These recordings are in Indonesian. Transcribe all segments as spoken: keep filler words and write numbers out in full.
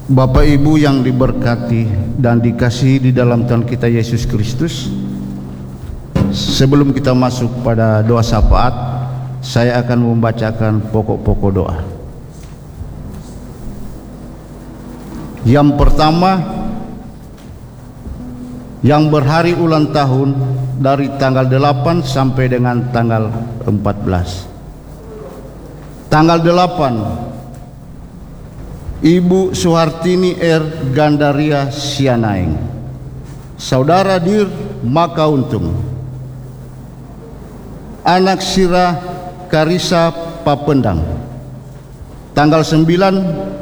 Bapak Ibu yang diberkati dan dikasihi di dalam Tuhan kita Yesus Kristus, sebelum kita masuk pada doa syafaat, saya akan membacakan pokok-pokok doa. Yang pertama, yang berhari ulang tahun dari tanggal delapan sampai dengan tanggal empat belas. Tanggal delapan, Ibu Suhartini R. Gandaria Sianaing, Saudara Dir Makauntung, Anak Sira Karisa Papendang. Tanggal sembilan,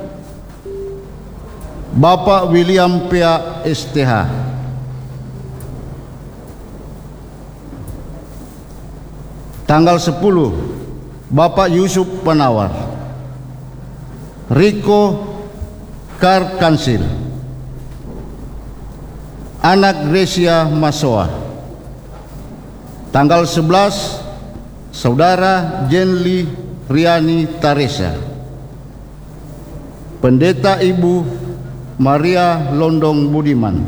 Bapak William P A S T H. Tanggal sepuluh, Bapak Yusuf Penawar, Riko Karkansil, Anak Gresia Masoa. Tanggal sebelas, Saudara Jenli Riani Taresa, Pendeta Ibu Maria Londong Budiman.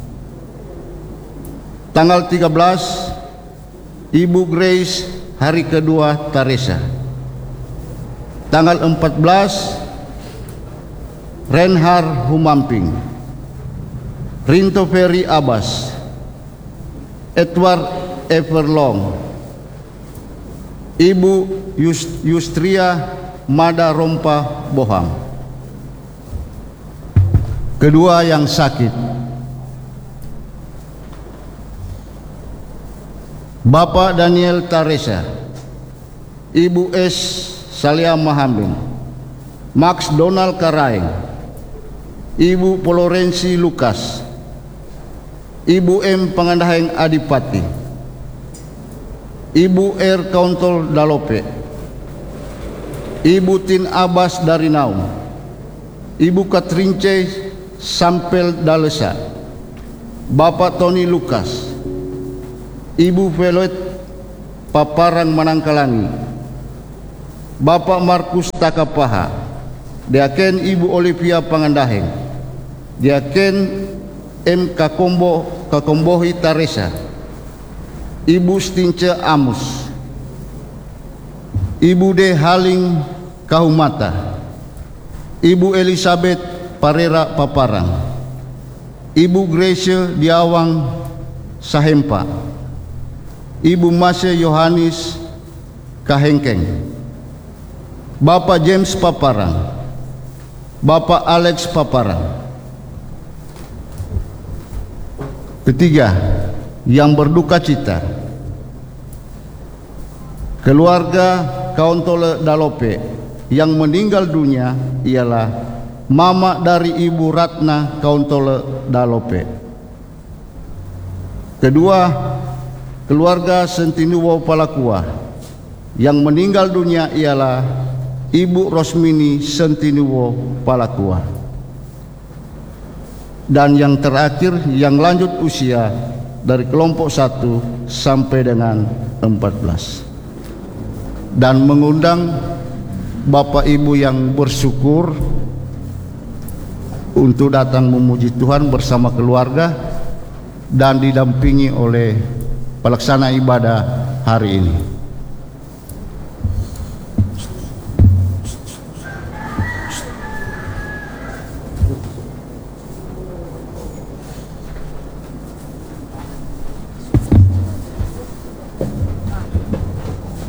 Tanggal tiga belas, Ibu Grace hari kedua Taresa. Tanggal empat belas, Renhar Humamping, Rinto Ferry Abbas, Edward Everlong, Ibu Yust Yustria Mada Rompa Boham. Kedua yang sakit, Bapak Daniel Taresa, Ibu S. Salia Mahambing, Max Donald Karaeng, Ibu Florensi Lukas, Ibu M. Pangandaheng Adipati, Ibu R. Kauntol Dalope, Ibu Tin Abbas dari Naum, Ibu Katrince Sampel Dalesa, Bapak Tony Lukas, Ibu Veloet Paparang Manangkalangi, Bapak Markus Takapaha, Diaken Ibu Olivia Pangandaheng, Diaken M. Kakombo Kakombohi Taresa, Ibu Stince Amus, Ibu D. Haling Kahumata, Ibu Elizabeth Parera Paparang, Ibu Grace Diawang Sahempa, Ibu Masya Yohanis Kahengkeng, Bapak James Paparang, Bapak Alex Paparang. Ketiga, yang berduka cita, keluarga Kauntole Dalope yang meninggal dunia ialah mama dari Ibu Ratna Kauntole Dalope. Kedua, keluarga Sentinuwo Palakua yang meninggal dunia ialah Ibu Rosmini Sentinuwo Palakua. Dan yang terakhir, yang lanjut usia dari kelompok satu sampai dengan empat belas. Dan mengundang Bapak Ibu yang bersyukur untuk datang memuji Tuhan bersama keluarga dan didampingi oleh pelaksana ibadah hari ini.